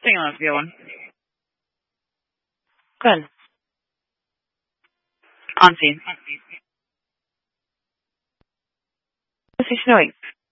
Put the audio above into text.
Hang on, let's get one. Good. On scene. Lucy Snowy.